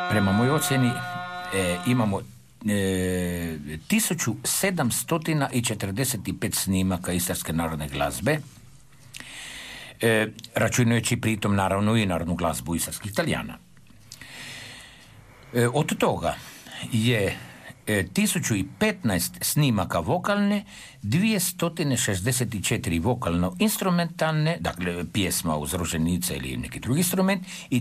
Prema mojoj ocjeni imamo 1745 snimaka istarske narodne glazbe, računajući pritom naravno i narodnu glazbu istarskih Talijana. Od toga je 1015 snimaka vokalne, 264 vokalno-instrumentalne, dakle pjesma uz roženice ili neki drugi instrument, i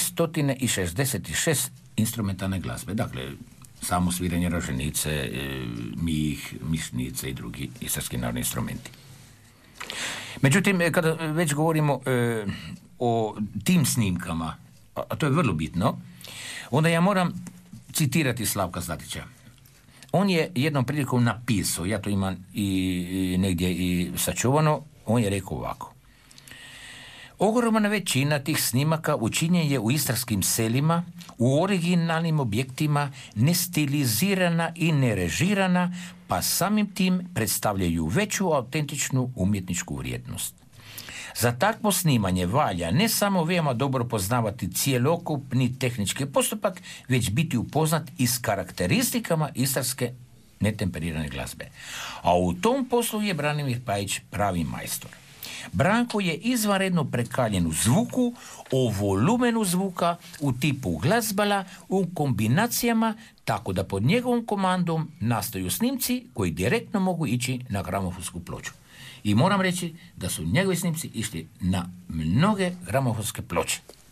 466 instrumentalne glazbe, dakle samo sviranje roženice, mih, mišnice i drugi istarski narodni instrumenti. Međutim, kada već govorimo o tim snimkama, a to je vrlo bitno, onda ja moram citirati Slavka Zlatića. On je jednom prilikom napisao, ja to imam i negdje i sačuvano, on je rekao ovako: ogromna većina tih snimaka učinjen je u istarskim selima, u originalnim objektima, nestilizirana i nerežirana, pa samim tim predstavljaju veću autentičnu umjetničku vrijednost. Za takvo snimanje valja ne samo veoma dobro poznavati cjelokupni tehnički postupak, već biti upoznat i s karakteristikama istarske netemperirane glazbe. A u tom poslu je Branimir Pajić pravi majstor. Branko je izvanredno prekaljen u zvuku, o volumenu zvuka, u tipu glazbala, u kombinacijama, tako da pod njegovom komandom nastaju snimci koji direktno mogu ići na gramofonsku ploču. I moram reći da su njegovi snimci išli na mnoge gramofonske ploče.